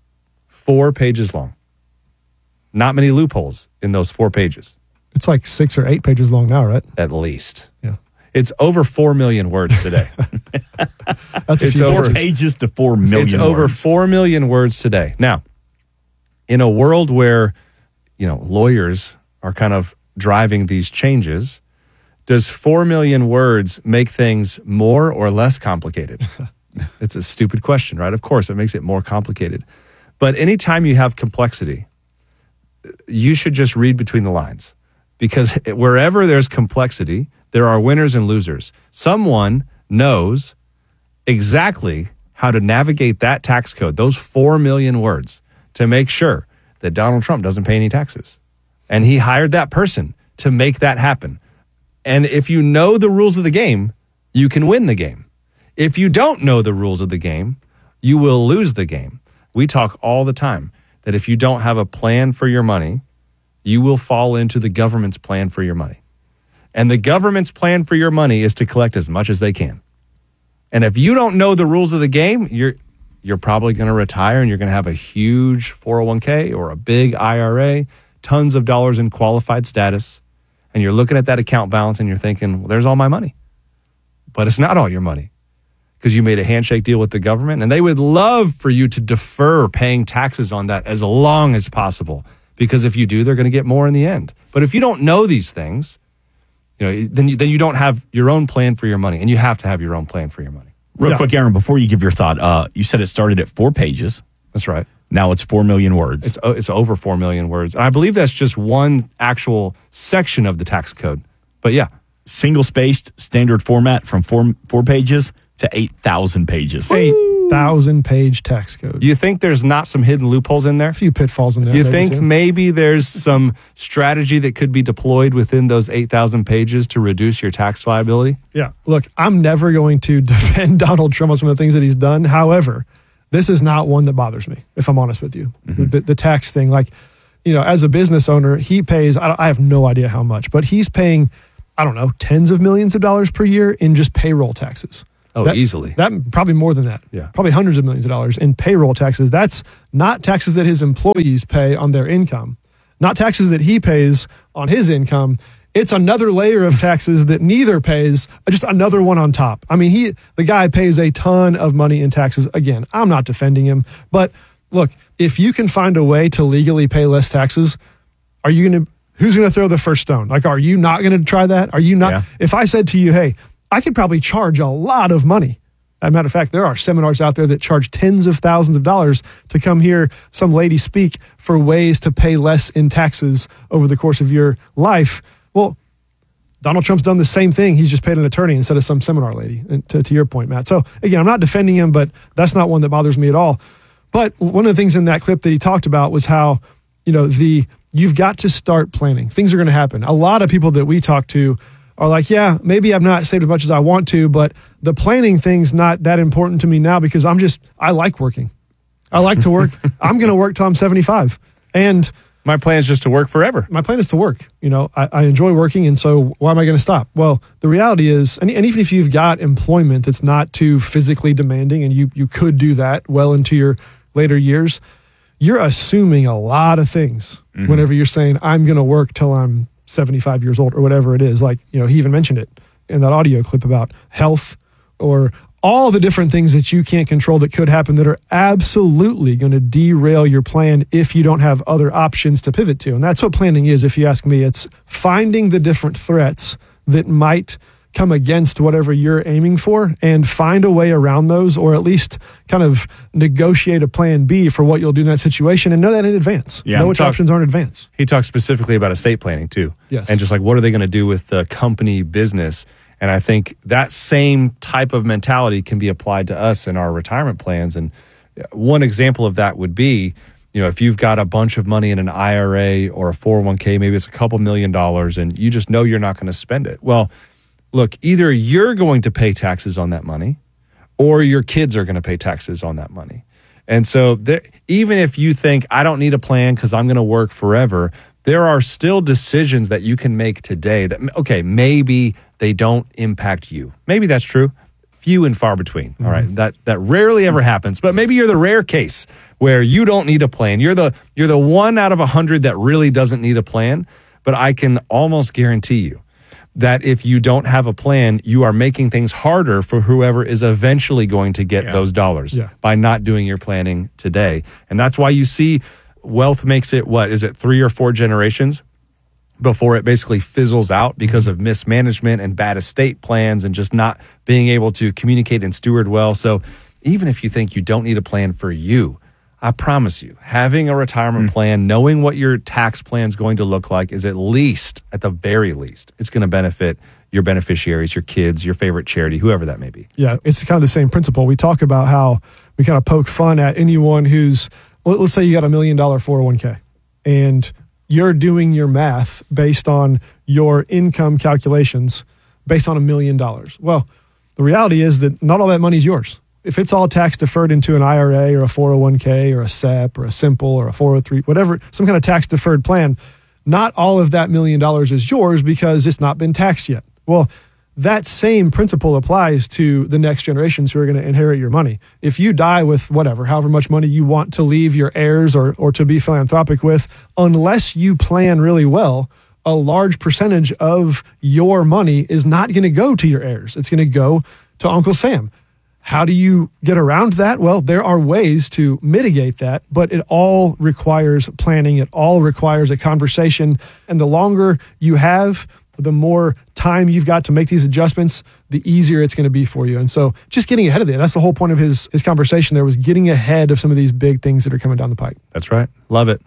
4 pages long. Not many loopholes in those 4 pages. It's like 6 or 8 pages long now, right? At least. Yeah. It's over 4 million words today. That's it's over 4 pages to 4 million It's words. over 4 million words today. Now, in a world where, lawyers are kind of driving these changes, does 4 million words make things more or less complicated? It's a stupid question, right? Of course, it makes it more complicated. But anytime you have complexity, you should just read between the lines, because wherever there's complexity, there are winners and losers. Someone knows exactly how to navigate that tax code, those 4 million words, to make sure that Donald Trump doesn't pay any taxes. And he hired that person to make that happen. And if you know the rules of the game, you can win the game. If you don't know the rules of the game, you will lose the game. We talk all the time that if you don't have a plan for your money, you will fall into the government's plan for your money. And the government's plan for your money is to collect as much as they can. And if you don't know the rules of the game, you're probably going to retire and you're going to have a huge 401k or a big IRA, tons of dollars in qualified status. And you're looking at that account balance and you're thinking, well, there's all my money. But it's not all your money, because you made a handshake deal with the government, and they would love for you to defer paying taxes on that as long as possible, because if you do, they're going to get more in the end. But if you don't know these things, then you don't have your own plan for your money, and you have to have your own plan for your money. Real quick, Aaron, before you give your thought, you said it started at 4 pages. That's right. Now it's 4 million words. It's over 4 million words. And I believe that's just one actual section of the tax code. But yeah. Single-spaced standard format from four pages to 8,000 pages. 8,000-page tax code. You think there's not some hidden loopholes in there? A few pitfalls in there. Do you maybe think too. maybe there's some strategy that could be deployed within those 8,000 pages to reduce your tax liability? Yeah. Look, I'm never going to defend Donald Trump on some of the things that he's done. However, this is not one that bothers me, if I'm honest with you. The tax thing, like, as a business owner, he pays, I have no idea how much, but he's paying, I don't know, tens of millions of dollars per year in just payroll taxes. Oh, easily. That probably more than that. Yeah. Probably hundreds of millions of dollars in payroll taxes. That's not taxes that his employees pay on their income, not taxes that he pays on his income. It's another layer of taxes that neither pays, just another one on top. I mean, the guy pays a ton of money in taxes. Again, I'm not defending him, but look, if you can find a way to legally pay less taxes, who's going to throw the first stone? Like, are you not going to try that? Are you not? Yeah. If I said to you, hey, I could probably charge a lot of money. As a matter of fact, there are seminars out there that charge tens of thousands of dollars to come hear some lady speak for ways to pay less in taxes over the course of your life. Well, Donald Trump's done the same thing. He's just paid an attorney instead of some seminar lady, to your point, Matt. So again, I'm not defending him, but that's not one that bothers me at all. But one of the things in that clip that he talked about was how, you've got to start planning. Things are going to happen. A lot of people that we talk to are like, yeah, maybe I've not saved as much as I want to, but the planning thing's not that important to me now because I like working. I like to work. I'm going to work till I'm 75. And my plan is just to work forever. My plan is to work. I enjoy working, and so why am I going to stop? Well, the reality is, and even if you've got employment that's not too physically demanding, and you could do that well into your later years, you're assuming a lot of things whenever you're saying, I'm going to work till I'm 75 years old or whatever it is. Like, he even mentioned it in that audio clip about health or all the different things that you can't control that could happen that are absolutely going to derail your plan if you don't have other options to pivot to. And that's what planning is, if you ask me. It's finding the different threats that might come against whatever you're aiming for and find a way around those, or at least kind of negotiate a plan B for what you'll do in that situation and know that in advance. Yeah, know which options are in advance. He talks specifically about estate planning too. Yes. And just like, what are they going to do with the company business? And I think that same type of mentality can be applied to us in our retirement plans. And one example of that would be, if you've got a bunch of money in an IRA or a 401k, maybe it's a couple $1 million and you just know you're not going to spend it. Well, look, either you're going to pay taxes on that money or your kids are going to pay taxes on that money. And so even if you think, I don't need a plan because I'm going to work forever, there are still decisions that you can make today that, okay, maybe they don't impact you. Maybe that's true. Few and far between. All right. That rarely ever happens, but maybe you're the rare case where you don't need a plan. You're the 1 out of 100 that really doesn't need a plan. But I can almost guarantee you that if you don't have a plan, you are making things harder for whoever is eventually going to get those dollars by not doing your planning today. And that's why you see wealth makes it, 3 or 4 generations before it basically fizzles out because of mismanagement and bad estate plans and just not being able to communicate and steward well. So even if you think you don't need a plan for you, I promise you, having a retirement plan, knowing what your tax plan is going to look like is at the very least, it's going to benefit your beneficiaries, your kids, your favorite charity, whoever that may be. Yeah, it's kind of the same principle. We talk about how we kind of poke fun at anyone who's, let's say you got $1 million 401k and you're doing your math based on your income calculations based on $1 million. Well, the reality is that not all that money is yours. If it's all tax deferred into an IRA or a 401k or a SEP or a Simple or a 403, whatever, some kind of tax deferred plan, not all of that $1 million is yours because it's not been taxed yet. Well, that same principle applies to the next generations who are going to inherit your money. If you die with however much money you want to leave your heirs or to be philanthropic with, unless you plan really well, a large percentage of your money is not going to go to your heirs. It's going to go to Uncle Sam. How do you get around that? Well, there are ways to mitigate that, but it all requires planning. It all requires a conversation. And the longer you have, the more time you've got to make these adjustments, the easier it's going to be for you. And so just getting ahead of it. That's the whole point of his conversation there, was getting ahead of some of these big things that are coming down the pike. That's right. Love it.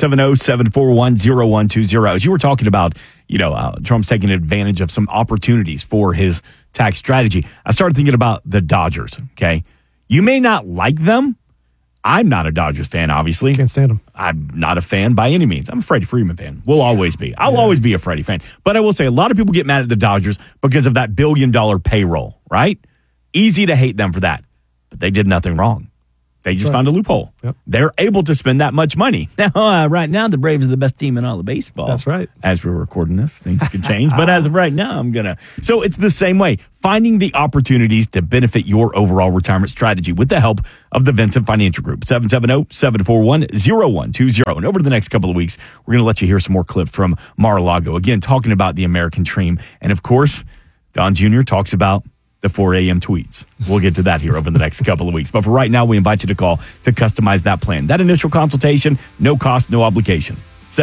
770-741-0120. As you were talking about, Trump's taking advantage of some opportunities for his tax strategy, I started thinking about the Dodgers, okay? You may not like them. I'm not a Dodgers fan, obviously. Can't stand them. I'm not a fan by any means. I'm a Freddie Freeman fan. Will always be. I'll always be a Freddie fan. But I will say a lot of people get mad at the Dodgers because of that $1 billion payroll, right? Easy to hate them for that. But they did nothing wrong. They just found a loophole. Yep. They're able to spend that much money. Now, right now, the Braves are the best team in all of baseball. That's right. As we're recording this, things could change. But as of right now, So it's the same way. Finding the opportunities to benefit your overall retirement strategy with the help of the Vincent Financial Group. 770-741-0120. And over the next couple of weeks, we're going to let you hear some more clips from Mar-a-Lago. Again, talking about the American dream. And of course, Don Jr. talks about the 4 a.m. tweets. We'll get to that here over the next couple of weeks. But for right now, we invite you to call to customize that plan. That initial consultation, no cost, no obligation.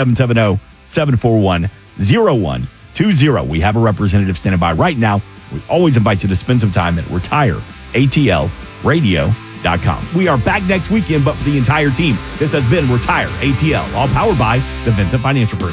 770-741-0120. We have a representative standing by right now. We always invite you to spend some time at retireatlradio.com. We are back next weekend, but for the entire team, this has been Retire ATL, all powered by the Vincent Financial Group.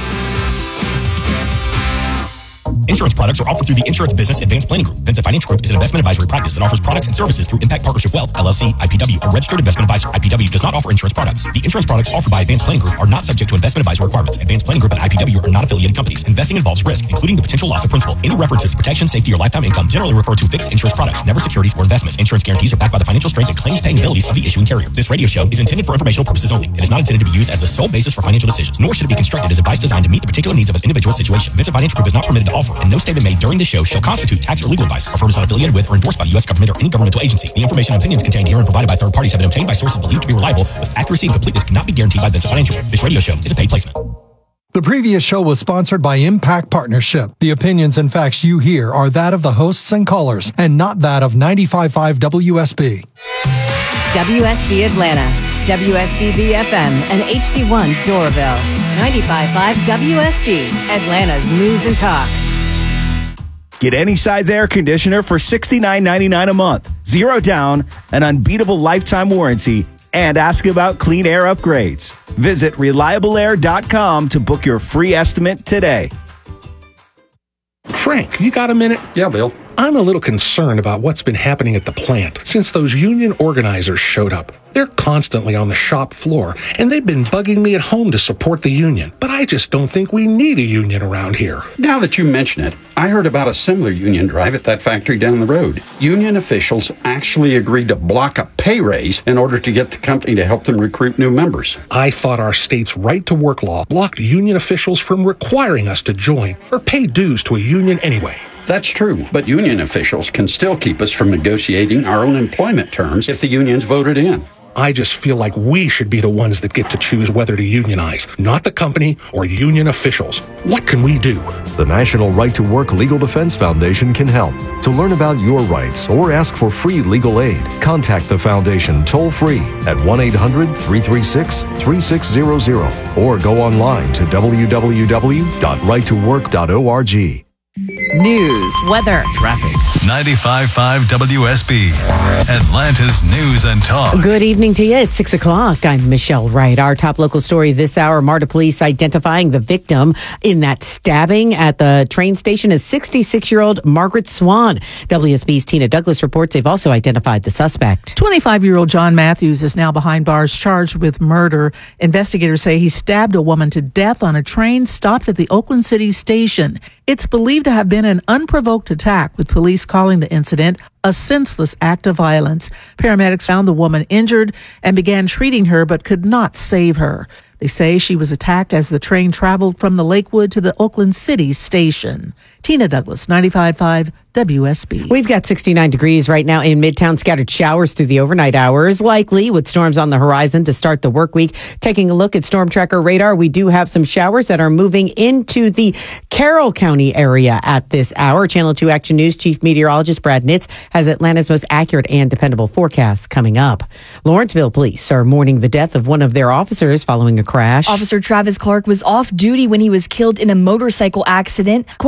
Insurance products are offered through the Insurance Business Advanced Planning Group. Vincent Financial Group is an investment advisory practice that offers products and services through Impact Partnership Wealth, LLC, IPW, a registered investment advisor. IPW does not offer insurance products. The insurance products offered by Advanced Planning Group are not subject to investment advisory requirements. Advanced Planning Group and IPW are not affiliated companies. Investing involves risk, including the potential loss of principal. Any references to protection, safety, or lifetime income generally refer to fixed insurance products, never securities or investments. Insurance guarantees are backed by the financial strength and claims-paying abilities of the issuing carrier. This radio show is intended for informational purposes only. It is not intended to be used as the sole basis for financial decisions, nor should it be constructed as advice designed to meet the particular needs of an individual situation. Vincent Financial Group is not permitted to offer, and no statement made during this show shall constitute tax or legal advice. Our firm is not affiliated with or endorsed by the U.S. government or any governmental agency. The information and opinions contained herein provided by third parties have been obtained by sources believed to be reliable, but accuracy and completeness cannot be guaranteed by Vincent Financial Group. This radio show is a paid placement. The previous show was sponsored by Impact Partnership. The opinions and facts you hear are that of the hosts and callers, and not that of 95.5 WSB. WSB Atlanta, WSB FM, and HD1 Doraville. 95.5 WSB, Atlanta's News and Talk. Get any size air conditioner for $69.99 a month. Zero down, an unbeatable lifetime warranty, and ask about clean air upgrades. Visit reliableair.com to book your free estimate today. Frank, you got a minute? Yeah, Bill. I'm a little concerned about what's been happening at the plant since those union organizers showed up. They're constantly on the shop floor, and they've been bugging me at home to support the union. But I just don't think we need a union around here. Now that you mention it, I heard about a similar union drive at that factory down the road. Union officials actually agreed to block a pay raise in order to get the company to help them recruit new members. I thought our state's right-to-work law blocked union officials from requiring us to join or pay dues to a union anyway. That's true, but union officials can still keep us from negotiating our own employment terms if the union's voted in. I just feel like we should be the ones that get to choose whether to unionize, not the company or union officials. What can we do? The National Right to Work Legal Defense Foundation can help. To learn about your rights or ask for free legal aid, contact the foundation toll-free at 1-800-336-3600 or go online to www.righttowork.org. News, weather, traffic. 95.5 WSB, Atlanta's News and Talk. Good evening to you. It's 6 o'clock. I'm Michelle Wright. Our top local story this hour, MARTA police identifying the victim in that stabbing at the train station as 66-year-old Margaret Swan. WSB's Tina Douglas reports they've also identified the suspect. 25-year-old John Matthews is now behind bars charged with murder. Investigators say he stabbed a woman to death on a train stopped at the Oakland City station. It's believed to have been an unprovoked attack, with police calling the incident a senseless act of violence. Paramedics found the woman injured and began treating her but could not save her. They say she was attacked as the train traveled from the Lakewood to the Oakland City station. Tina Douglas, 95.5 WSB. We've got 69 degrees right now in Midtown. Scattered showers through the overnight hours, likely with storms on the horizon to start the work week. Taking a look at Storm Tracker radar, we do have some showers that are moving into the Carroll County area at this hour. Channel 2 Action News Chief Meteorologist Brad Nitz has Atlanta's most accurate and dependable forecasts coming up. Lawrenceville police are mourning the death of one of their officers following a crash. Officer Travis Clark was off duty when he was killed in a motorcycle accident. Clark was only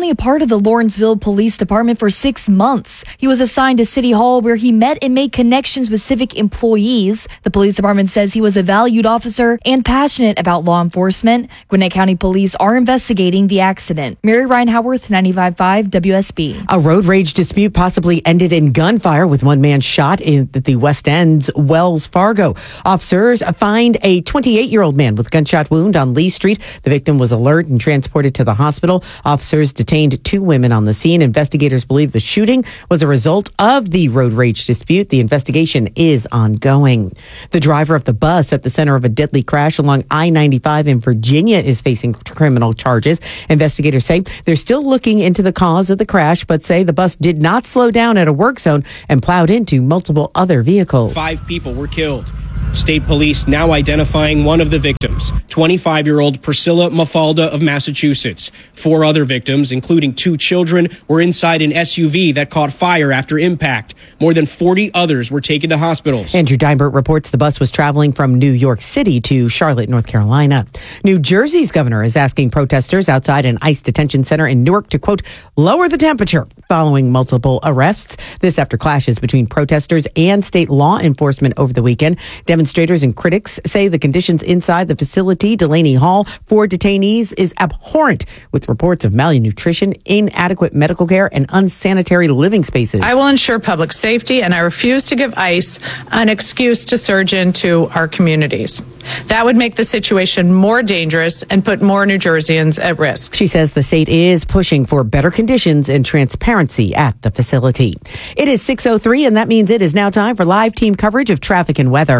only a part of the Lawrenceville Police Department for 6 months. He was assigned to City Hall where he met and made connections with civic employees. The police department says he was a valued officer and passionate about law enforcement. Gwinnett County Police are investigating the accident. Mary Ryan Howarth, 95.5 WSB. A road rage dispute possibly ended in gunfire with one man shot in the West End's Wells Fargo. Officers find a 28-year-old man with a gunshot wound on Lee Street. The victim was alert and transported to the hospital. Officers detained 2 women on the scene. Investigators believe the shooting was a result of the road rage dispute. The investigation is ongoing. The driver of the bus at the center of a deadly crash along I-95 in Virginia is facing criminal charges. Investigators say they're still looking into the cause of the crash, but say the bus did not slow down at a work zone and plowed into multiple other vehicles. 5 people were killed. State police now identifying one of the victims, 25-year-old Priscilla Mafalda of Massachusetts. 4 other victims, including 2 children, were inside an SUV that caught fire after impact. More than 40 others were taken to hospitals. Andrew Dybert reports the bus was traveling from New York City to Charlotte, North Carolina. New Jersey's governor is asking protesters outside an ICE detention center in Newark to, quote, lower the temperature following multiple arrests. This after clashes between protesters and state law enforcement over the weekend. Demonstrators and critics say the conditions inside the facility, Delaney Hall, for detainees is abhorrent, with reports of malnutrition, inadequate medical care, and unsanitary living spaces. I will ensure public safety, and I refuse to give ICE an excuse to surge into our communities. That would make the situation more dangerous and put more New Jerseyans at risk. She says the state is pushing for better conditions and transparency at the facility. It is 6:03, and that means it is now time for live team coverage of traffic and weather.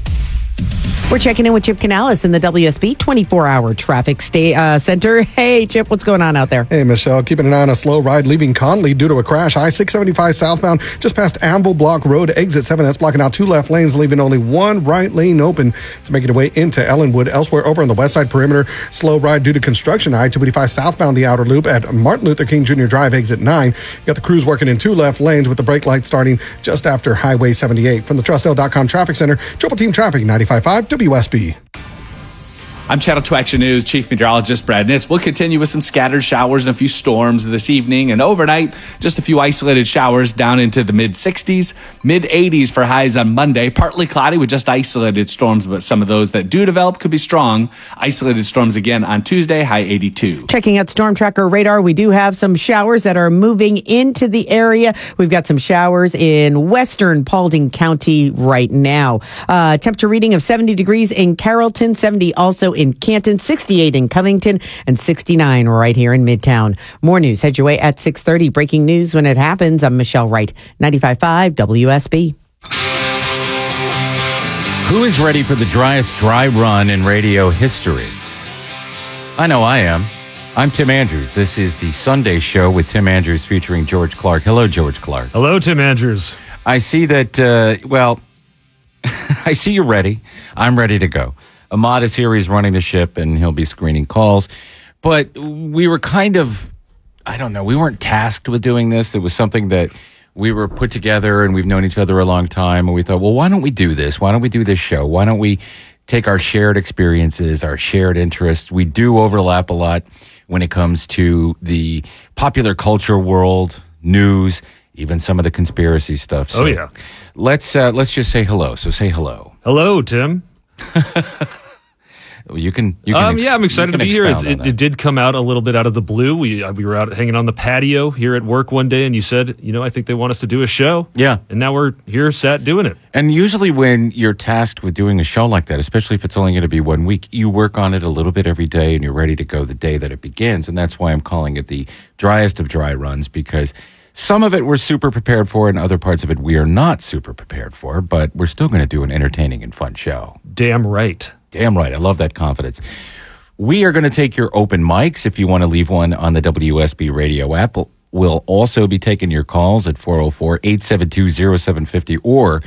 We're checking in with Chip Canales in the WSB 24-hour traffic center. Hey, Chip, what's going on out there? Hey, Michelle, keeping an eye on a slow ride leaving Conley due to a crash. I-675 southbound just past Anvil Block Road, exit 7. That's blocking out 2 left lanes, leaving only 1 right lane open. It's making its way into Ellenwood. Elsewhere over on the west side perimeter, slow ride due to construction. I-285 southbound the outer loop at Martin Luther King Jr. Drive, exit 9. You got the crews working in 2 left lanes with the brake light starting just after Highway 78. From the TrustL.com Traffic Center, Triple Team Traffic, 95.5 WSB. I'm Channel 2 Action News Chief Meteorologist Brad Nitz. We'll continue with some scattered showers and a few storms this evening and overnight. Just a few isolated showers down into the mid-60s, mid-80s for highs on Monday. Partly cloudy with just isolated storms, but some of those that do develop could be strong. Isolated storms again on Tuesday, high 82. Checking out Storm Tracker radar, we do have some showers that are moving into the area. We've got some showers in western Paulding County right now. Temperature reading of 70 degrees in Carrollton, 70 also in Canton, 68 in Covington, and 69 right here in Midtown. More news head your way at 6:30. Breaking news when it happens. I'm Michelle Wright, 95.5 WSB. Who is ready for the driest dry run in radio history? I know I am. I'm Tim Andrews. This is the Sunday Show with Tim Andrews featuring George Clark. Hello, George Clark. Hello, Tim Andrews. I see that, I see you're ready. I'm ready to go. Ahmad is here. He's running the ship, and he'll be screening calls. But we were kind of, I don't know, we weren't tasked with doing this. It was something that we were put together, and we've known each other a long time. And we thought, well, why don't we do this? Why don't we do this show? Why don't we take our shared experiences, our shared interests? We do overlap a lot when it comes to the popular culture world, news, even some of the conspiracy stuff. So yeah. Let's just say hello. So say hello. Hello, Tim. You can. I'm excited to be here. It did come out a little bit out of the blue. We were out hanging on the patio here at work one day, and you said, I think they want us to do a show. Yeah. And now we're here sat doing it. And usually when you're tasked with doing a show like that, especially if it's only going to be 1 week, you work on it a little bit every day, and you're ready to go the day that it begins. And that's why I'm calling it the driest of dry runs, because some of it we're super prepared for, and other parts of it we are not super prepared for, but we're still going to do an entertaining and fun show. Damn right. Damn right. I love that confidence. We are going to take your open mics if you want to leave one on the WSB radio app. We'll also be taking your calls at 404-872-0750 or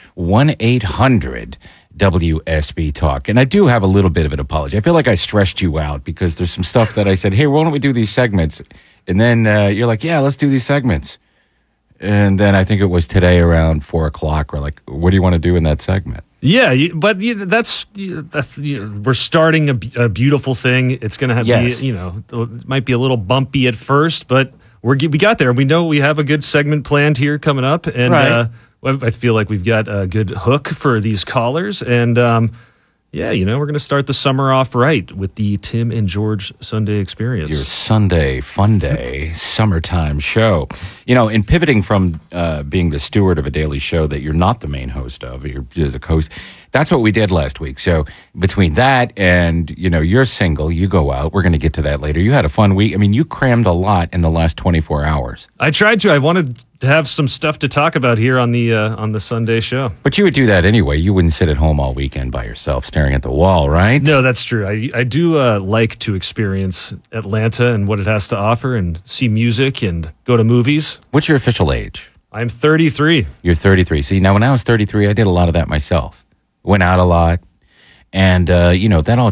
1-800-WSB Talk. And I do have a little bit of an apology. I feel like I stressed you out because there's some stuff that I said, hey, why don't we do these segments? And then you're like, yeah, let's do these segments. And then I think it was today around 4 o'clock. We're like, what do you want to do in that segment? Yeah, that's we're starting a beautiful thing. It's going to Yes. be, it might be a little bumpy at first, but we got there. We know we have a good segment planned here coming up, and Right. I feel like we've got a good hook for these callers, and we're going to start the summer off right with the Tim and George Sunday Experience. Your Sunday fun day summertime show. In pivoting from being the steward of a daily show that you're not the main host of, you're just a host. That's what we did last week. So between that and, you're single, you go out. We're going to get to that later. You had a fun week. I mean, you crammed a lot in the last 24 hours. I tried to. I wanted to have some stuff to talk about here on the Sunday show. But you would do that anyway. You wouldn't sit at home all weekend by yourself staring at the wall, right? No, that's true. I do like to experience Atlanta and what it has to offer and see music and go to movies. What's your official age? I'm 33. You're 33. See, now when I was 33, I did a lot of that myself. Went out a lot. And, that all